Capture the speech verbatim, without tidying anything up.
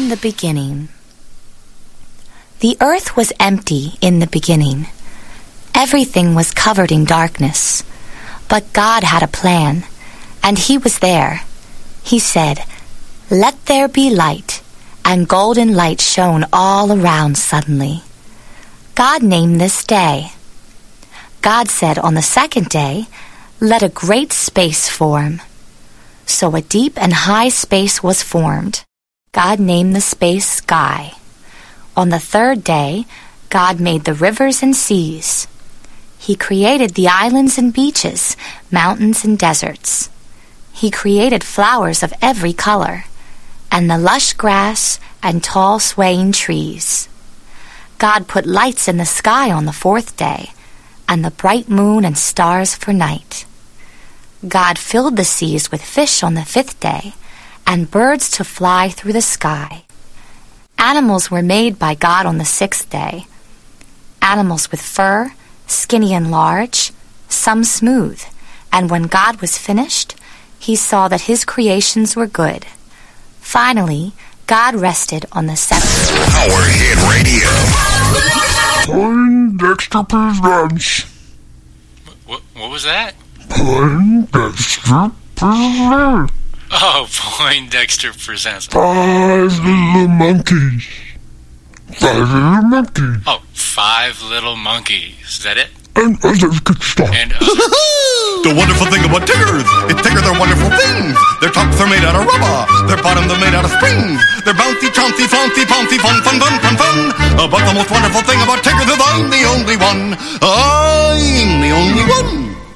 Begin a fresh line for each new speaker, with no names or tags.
In the beginning. The earth was empty in the beginning. Everything was covered in darkness. But God had a plan, and He was there. He said, "Let there be light," and golden light shone all around suddenly. God named this day. God said on the second day, "Let a great space form." So a deep and high space was formed. God named the space sky. On the third day, God made the rivers and seas. He created the islands and beaches, mountains and deserts. He created flowers of every color, and the lush grass and tall swaying trees. God put lights in the sky on the fourth day, and the bright moon and stars for night. God filled the seas with fish on the fifth day, and birds to fly through the sky. Animals were made by God on the sixth day. Animals with fur, skinny and large, some smooth. And when God was finished, He saw that His creations were good. Finally, God rested on the seventh day.
Power Hit Radio.
Poindexter presents.
What, what was that?
Poindexter presents.
Oh, Poindexter presents.
Five little monkeys. Five little monkeys.
Oh, Five Little Monkeys. Is that it?
And others could stop.
And others.
The wonderful thing about Tiggers, it's Tigger, they're wonderful things. Their tops are made out of rubber, their bottoms are made out of springs. They're bouncy, chouncy, flouncy, pouncy, fun, fun, fun, fun, fun. Uh, but the most wonderful thing about Tiggers is I'm the only one. I'm the only one.